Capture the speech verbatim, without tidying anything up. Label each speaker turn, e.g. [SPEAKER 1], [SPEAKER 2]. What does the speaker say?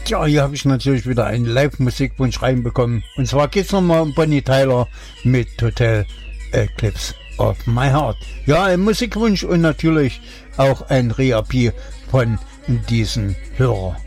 [SPEAKER 1] Ja, hier habe ich natürlich wieder einen Live-Musikwunsch reinbekommen. Und zwar geht's nochmal um Bonnie Tyler mit Total Eclipse of My Heart. Ja, ein Musikwunsch und natürlich auch ein Reappell von diesem Hörer.